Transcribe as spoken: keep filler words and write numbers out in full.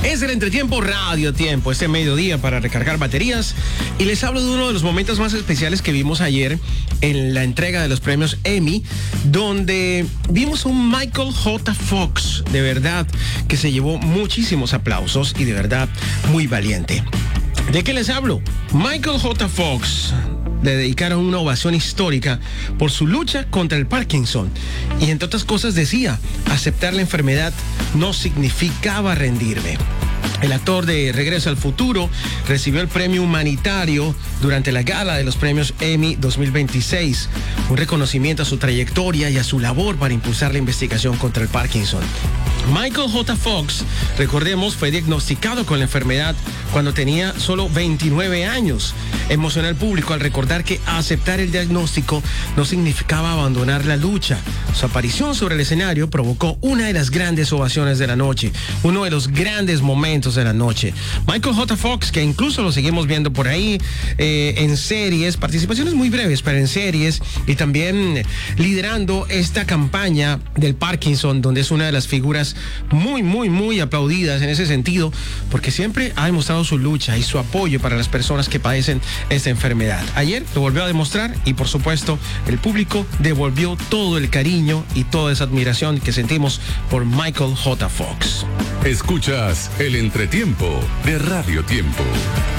Es el Entretiempo Radio Tiempo, este mediodía para recargar baterías. Y les hablo de uno de los momentos más especiales que vimos ayer en la entrega de los premios Emmy, donde vimos a un Michael J. Fox, de verdad, que se llevó muchísimos aplausos y de verdad muy valiente. ¿De qué les hablo? Michael J. Fox le dedicaron una ovación histórica por su lucha contra el Parkinson. Y entre otras cosas decía, aceptar la enfermedad no significaba rendirme. El actor de Regreso al Futuro recibió el premio humanitario durante la gala de los premios Emmy dos mil veintiséis, un reconocimiento a su trayectoria y a su labor para impulsar la investigación contra el Parkinson. Michael J. Fox, recordemos, fue diagnosticado con la enfermedad cuando tenía solo veintinueve años. Emocionó al público al recordar que aceptar el diagnóstico no significaba abandonar la lucha. Su aparición sobre el escenario provocó una de las grandes ovaciones de la noche, uno de los grandes momentos de la noche. Michael J. Fox, que incluso lo seguimos viendo por ahí eh, en series, participaciones muy breves, pero en series, y también liderando esta campaña del Parkinson, donde es una de las figuras muy, muy, muy aplaudidas en ese sentido, porque siempre ha demostrado su lucha y su apoyo para las personas que padecen esta enfermedad. Ayer lo volvió a demostrar y, por supuesto, el público devolvió todo el cariño y toda esa admiración que sentimos por Michael J. Fox. Escuchas el Entretiempo de Radio Tiempo.